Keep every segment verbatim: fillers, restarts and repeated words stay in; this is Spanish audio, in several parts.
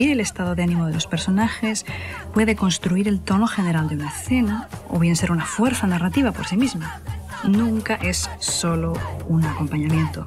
el estado de ánimo de los personajes, puede construir el tono general de una escena o bien ser una fuerza narrativa por sí misma. Nunca es solo un acompanyamiento.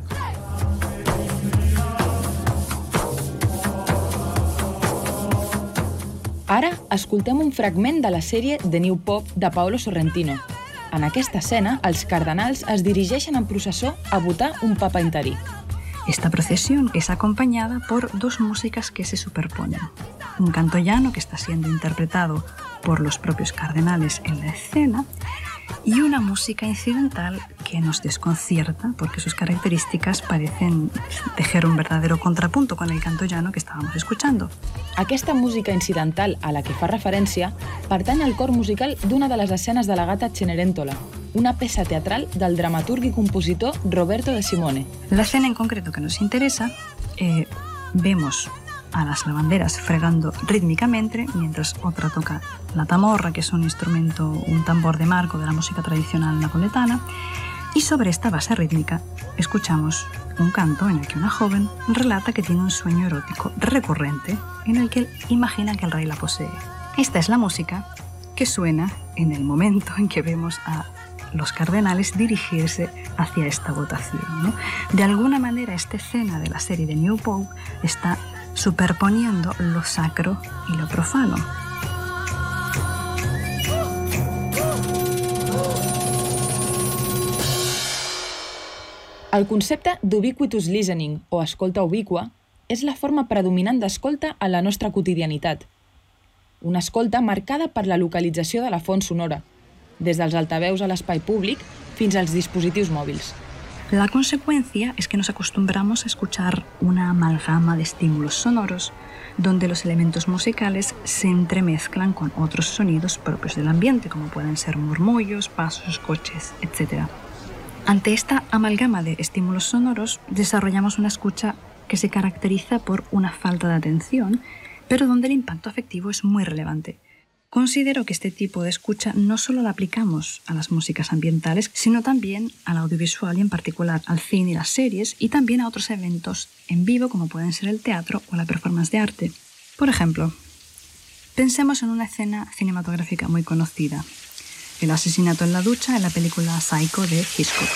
Ara escoltem un fragment de la sèrie The New Pop de Paolo Sorrentino. En aquesta escena, els cardenals es dirigeixen en processó a votar un papa interí. Esta procesión es acompañada por dos músicas que se superponen. Un canto llano que está siendo interpretado por los propios cardenales en la escena y una música incidental que nos desconcierta porque sus características parecen tejer un verdadero contrapunto con el canto llano que estábamos escuchando. Aquesta música incidental a la que fa referència pertany al cor musical d'una de les escenes de la Gata Cenerentola, una peça teatral del dramaturg y compositor Roberto de Simone. La escena en concreto que nos interesa, eh, vemos a las lavanderas fregando rítmicamente mientras otra toca la tamorra, que es un instrumento, un tambor de marco de la música tradicional napoletana, y sobre esta base rítmica escuchamos un canto en el que una joven relata que tiene un sueño erótico recurrente en el que él imagina que el rey la posee. Esta es la música que suena en el momento en que vemos a los cardenales dirigirse hacia esta votación, ¿no? De alguna manera, esta escena de la serie de New Pope está superponiendo lo sacro y lo profano. El concepte d'ubiquitous listening, o escolta ubicua, és la forma predominant d'escolta a la nostra quotidianitat. Una escolta marcada per la localització de la font sonora, des dels altaveus a l'espai públic fins als dispositius mòbils. La consecuencia es que nos acostumbramos a escuchar una amalgama de estímulos sonoros donde los elementos musicales se entremezclan con otros sonidos propios del ambiente, como pueden ser murmullos, pasos, coches, etcétera. Ante esta amalgama de estímulos sonoros, desarrollamos una escucha que se caracteriza por una falta de atención, pero donde el impacto afectivo es muy relevante. Considero que este tipo de escucha no solo la aplicamos a las músicas ambientales, sino también al audiovisual y en particular al cine y las series, y también a otros eventos en vivo como pueden ser el teatro o la performance de arte. Por ejemplo, pensemos en una escena cinematográfica muy conocida, el asesinato en la ducha en la película Psycho de Hitchcock.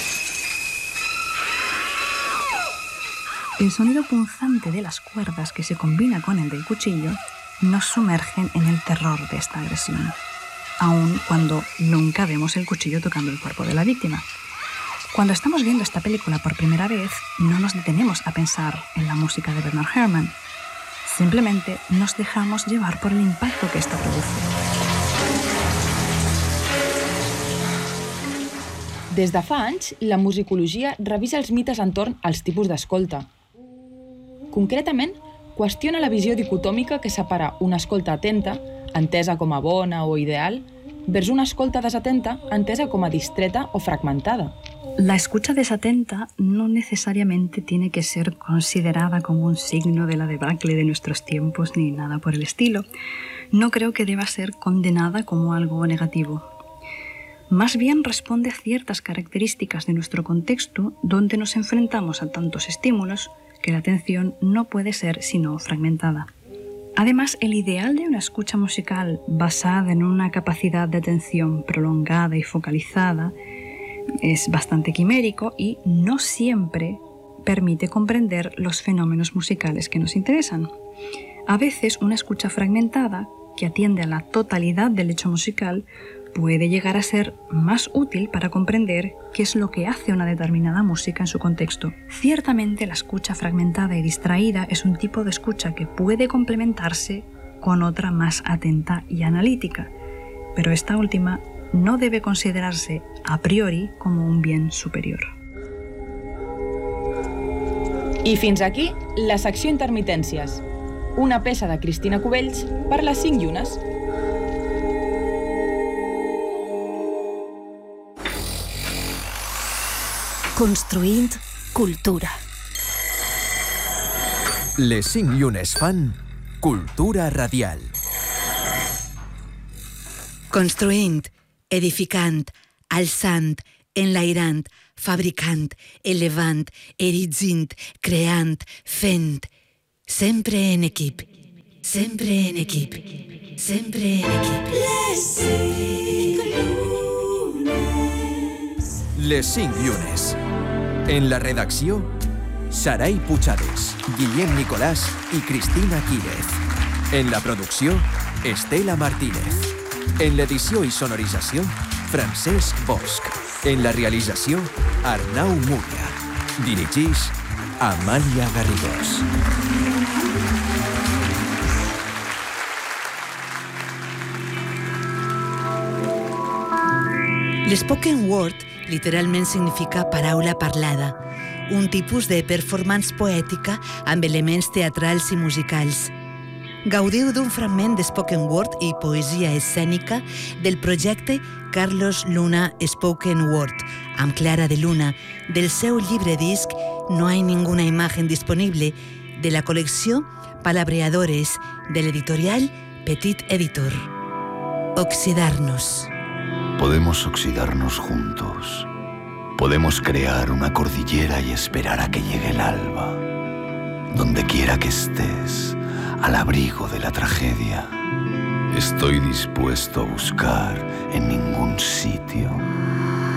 El sonido punzante de las cuerdas que se combina con el del cuchillo nos sumergen en el terror de esta agresión, aun cuando nunca vemos el cuchillo tocando el cuerpo de la víctima. Cuando estamos viendo esta película por primera vez, no nos detenemos a pensar en la música de Bernard Herrmann. Simplemente nos dejamos llevar por el impacto que esta produce. Des de fa anys, la musicologia revisa els mites entorn als tipus d'escolta. Concretament, qüestiona la visió dicotòmica que separa una escolta atenta, entesa com a bona o ideal, vers una escolta desatenta, entesa com a distreta o fragmentada. La escucha desatenta no necesariamente tiene que ser considerada como un signo de la debacle de nuestros tiempos ni nada por el estilo. No creo que deba ser condenada como algo negativo. Más bien responde a ciertas características de nuestro contexto donde nos enfrentamos a tantos estímulos que la atención no puede ser sino fragmentada. Además, el ideal de una escucha musical basada en una capacidad de atención prolongada y focalizada es bastante quimérico y no siempre permite comprender los fenómenos musicales que nos interesan. A veces, una escucha fragmentada, que atiende a la totalidad del hecho musical, puede llegar a ser más útil para comprender qué es lo que hace una determinada música en su contexto. Ciertamente, la escucha fragmentada y distraída es un tipo de escucha que puede complementarse con otra más atenta y analítica, pero esta última no debe considerarse a priori como un bien superior. I fins aquí la secció Intermitències, una peça de Cristina Cubells per les cinc llunes. Construint cultura. Les cinc llunes fan Cultura Radial. Construint, edificant, alçant, enlairant, fabricant, elevant, eritzint, creant, fent, sempre en equip Sempre en equip. Sempre en equip. Les cinc llunes. Les cinc llunes. En la redacció, Sarai Puigades, Guillem Nicolàs i Cristina Quílez. En la producció, Estela Martínez. En l'edició i sonorització, Francesc Bosch. En la realització, Arnau Múria. Dirigeix Amàlia Garrigós. L'spoken word literalment significa paraula parlada, un tipus de performance poètica amb elements teatrals i musicals. Gaudiu d'un fragment de spoken word i poesia escènica del projecte Carlos Luna Spoken Word, amb Clara de Luna, del seu llibre disc No hay ninguna imagen disponible, de la col·lecció Palabreadores, de l'editorial Petit Editor. Oxidarnos. Podemos oxidarnos juntos. Podemos crear una cordillera y esperar a que llegue el alba. Donde quiera que estés, al abrigo de la tragedia, estoy dispuesto a buscar en ningún sitio